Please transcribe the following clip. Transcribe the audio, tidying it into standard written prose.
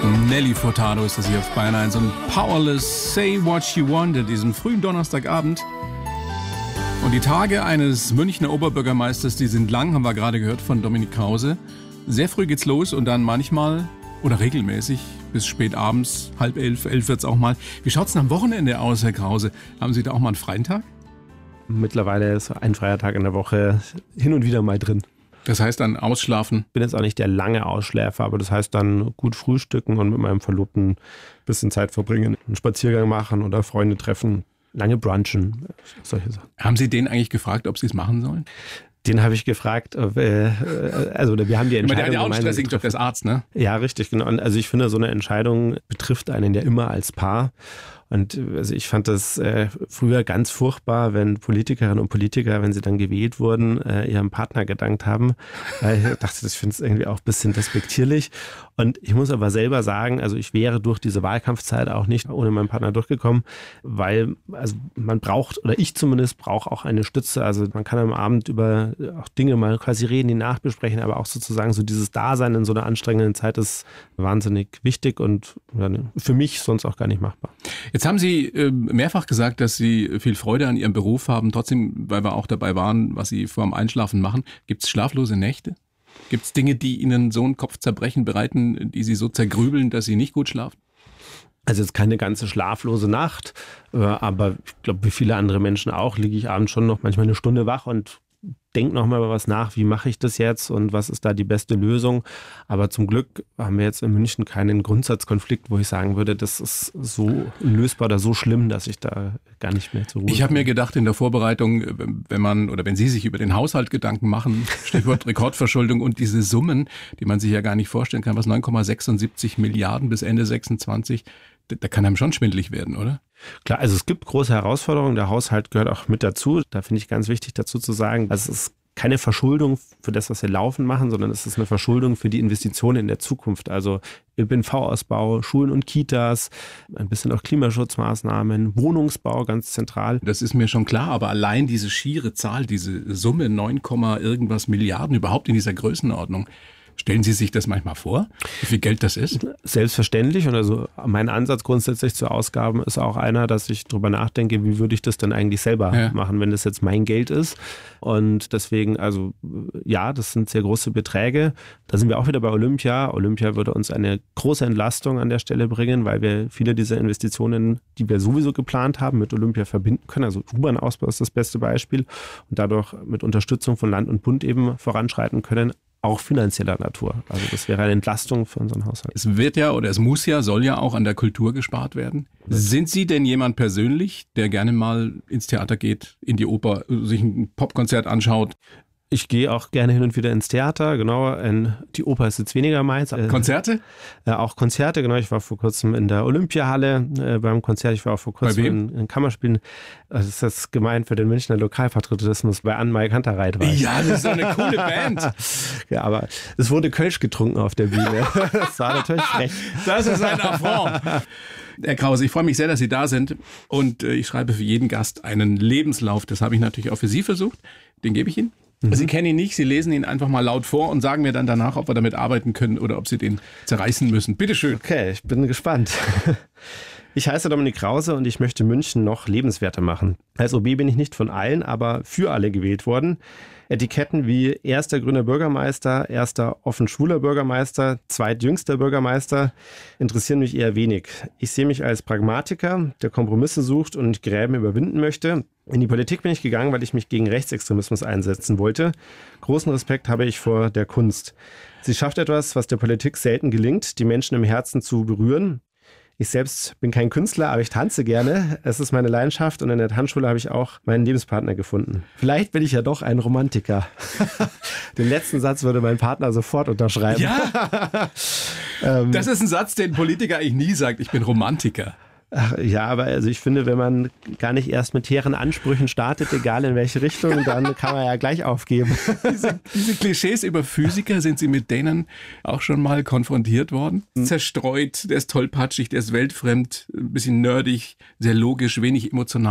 Nelly Furtado ist das hier auf Bayern 1 und Powerless, Say What You Want an diesem frühen Donnerstagabend. Und die Tage eines Münchner Oberbürgermeisters, die sind lang, haben wir gerade gehört von Dominik Krause. Sehr früh geht's los und dann manchmal oder regelmäßig bis spät abends, 10:30, 11 wird's auch mal. Wie schaut's denn am Wochenende aus, Herr Krause? Haben Sie da auch mal einen freien Tag? Mittlerweile ist ein freier Tag in der Woche hin und wieder mal drin. Das heißt dann ausschlafen? Ich bin jetzt auch nicht der lange Ausschläfer, aber das heißt dann gut frühstücken und mit meinem Verlobten ein bisschen Zeit verbringen, einen Spaziergang machen oder Freunde treffen, lange brunchen, solche Sachen. Haben Sie den eigentlich gefragt, ob Sie es machen sollen? Den habe ich gefragt, wir haben die Entscheidung. Der hat ja auch einen stressigen Job, der ist Arzt, ne? Ja, richtig, genau. Also ich finde, so eine Entscheidung betrifft einen ja immer als Paar. Und also ich fand das früher ganz furchtbar, wenn Politikerinnen und Politiker, wenn sie dann gewählt wurden, ihrem Partner gedankt haben. Ich dachte, ich finde es irgendwie auch ein bisschen despektierlich. Und ich muss aber selber sagen, also ich wäre durch diese Wahlkampfzeit auch nicht ohne meinen Partner durchgekommen, weil also man braucht, oder ich zumindest brauche auch eine Stütze. Also man kann am Abend über auch Dinge mal quasi reden, die nachbesprechen, aber auch sozusagen so dieses Dasein in so einer anstrengenden Zeit ist wahnsinnig wichtig und für mich sonst auch gar nicht machbar. Jetzt haben Sie mehrfach gesagt, dass Sie viel Freude an Ihrem Beruf haben. Trotzdem, weil wir auch dabei waren, was Sie vor dem Einschlafen machen, gibt es schlaflose Nächte? Gibt es Dinge, die Ihnen so einen Kopfzerbrechen bereiten, die Sie so zergrübeln, dass Sie nicht gut schlafen? Also jetzt keine ganze schlaflose Nacht, aber ich glaube, wie viele andere Menschen auch, liege ich abends schon noch manchmal eine Stunde wach und denke nochmal über was nach, wie mache ich das jetzt und was ist da die beste Lösung. Aber zum Glück haben wir jetzt in München keinen Grundsatzkonflikt, wo ich sagen würde, das ist so lösbar oder so schlimm, dass ich da gar nicht mehr zur Ruhe komme. Ich habe mir gedacht in der Vorbereitung, wenn Sie sich über den Haushalt Gedanken machen, Stichwort Rekordverschuldung und diese Summen, die man sich ja gar nicht vorstellen kann, was 9,76 Milliarden bis Ende 26, da kann einem schon schwindelig werden, oder? Klar, also es gibt große Herausforderungen. Der Haushalt gehört auch mit dazu. Da finde ich ganz wichtig dazu zu sagen, also es ist keine Verschuldung für das, was wir laufen machen, sondern es ist eine Verschuldung für die Investitionen in der Zukunft. Also ÖPNV-Ausbau, Schulen und Kitas, ein bisschen auch Klimaschutzmaßnahmen, Wohnungsbau ganz zentral. Das ist mir schon klar, aber allein diese schiere Zahl, diese Summe 9, irgendwas Milliarden überhaupt in dieser Größenordnung. Stellen Sie sich das manchmal vor, wie viel Geld das ist? Selbstverständlich. Und also mein Ansatz grundsätzlich zu Ausgaben ist auch einer, dass ich drüber nachdenke, wie würde ich das denn eigentlich selber machen, wenn das jetzt mein Geld ist. Und deswegen, also ja, das sind sehr große Beträge. Da sind wir auch wieder bei Olympia. Olympia würde uns eine große Entlastung an der Stelle bringen, weil wir viele dieser Investitionen, die wir sowieso geplant haben, mit Olympia verbinden können. Also U-Bahn-Ausbau ist das beste Beispiel. Und dadurch mit Unterstützung von Land und Bund eben voranschreiten können. Auch finanzieller Natur. Also das wäre eine Entlastung für unseren Haushalt. Es wird ja oder es muss ja, soll ja auch an der Kultur gespart werden. Sind Sie denn jemand persönlich, der gerne mal ins Theater geht, in die Oper, sich ein Popkonzert anschaut? Ich gehe auch gerne hin und wieder ins Theater, genau. Die Oper ist jetzt weniger meins. Konzerte? Auch Konzerte, genau. Ich war vor kurzem in der Olympiahalle beim Konzert. Ich war auch vor kurzem in Kammerspielen. Das ist jetzt gemeint für den Münchner Lokalpatriotismus bei Anne-Mai Kantereit. Ja, das ist so eine coole Band. Ja, aber es wurde Kölsch getrunken auf der Bühne. Das war natürlich frech. Das ist ein Affront. Herr Krause, ich freue mich sehr, dass Sie da sind und ich schreibe für jeden Gast einen Lebenslauf. Das habe ich natürlich auch für Sie versucht. Den gebe ich Ihnen. Sie kennen ihn nicht, Sie lesen ihn einfach mal laut vor und sagen mir dann danach, ob wir damit arbeiten können oder ob Sie den zerreißen müssen. Bitte schön. Okay, ich bin gespannt. Ich heiße Dominik Krause und ich möchte München noch lebenswerter machen. Als OB bin ich nicht von allen, aber für alle gewählt worden. Etiketten wie erster grüner Bürgermeister, erster offen schwuler Bürgermeister, zweitjüngster Bürgermeister interessieren mich eher wenig. Ich sehe mich als Pragmatiker, der Kompromisse sucht und Gräben überwinden möchte. In die Politik bin ich gegangen, weil ich mich gegen Rechtsextremismus einsetzen wollte. Großen Respekt habe ich vor der Kunst. Sie schafft etwas, was der Politik selten gelingt, die Menschen im Herzen zu berühren. Ich selbst bin kein Künstler, aber ich tanze gerne. Es ist meine Leidenschaft und in der Tanzschule habe ich auch meinen Lebenspartner gefunden. Vielleicht bin ich ja doch ein Romantiker. Den letzten Satz würde mein Partner sofort unterschreiben. Ja, das ist ein Satz, den ein Politiker eigentlich nie sagt. Ich bin Romantiker. Ach, ja, aber also ich finde, wenn man gar nicht erst mit hehren Ansprüchen startet, egal in welche Richtung, dann kann man ja gleich aufgeben. Diese Klischees über Physiker, sind Sie mit denen auch schon mal konfrontiert worden? Zerstreut, der ist tollpatschig, der ist weltfremd, ein bisschen nerdig, sehr logisch, wenig emotional.